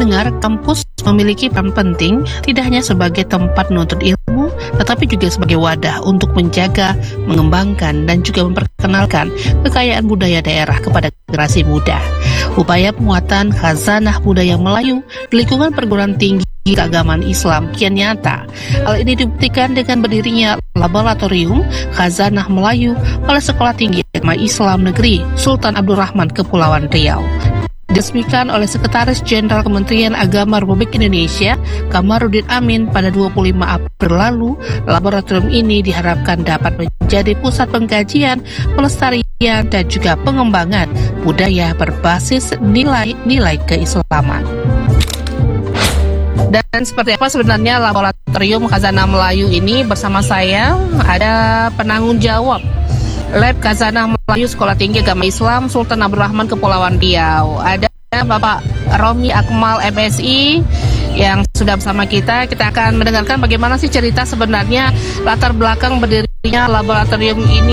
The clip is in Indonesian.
pendengar, kampus memiliki peran penting tidak hanya sebagai tempat menuntut ilmu, tetapi juga sebagai wadah untuk menjaga, mengembangkan, dan juga memperkenalkan kekayaan budaya daerah kepada generasi muda. Upaya penguatan khazanah budaya Melayu di lingkungan perguruan tinggi keagamaan Islam kian nyata. Hal ini dibuktikan dengan berdirinya Laboratorium Khazanah Melayu oleh Sekolah Tinggi Agama Islam Negeri Sultan Abdul Rahman Kepulauan Riau. Diresmikan oleh Sekretaris Jenderal Kementerian Agama Republik Indonesia, Kamarudin Amin pada 25 April lalu, laboratorium ini diharapkan dapat menjadi pusat pengkajian, pelestarian, dan juga pengembangan budaya berbasis nilai-nilai keislaman. Dan seperti apa sebenarnya Laboratorium Khazanah Melayu ini? Bersama saya ada penanggung jawab Lab Khazanah Melayu Sekolah Tinggi Agama Islam Sultan Abdul Rahman Kepulauan Riau. Ada Bapak Romi Akmal MSI yang sudah bersama kita. Kita akan mendengarkan bagaimana sih cerita sebenarnya latar belakang berdirinya laboratorium ini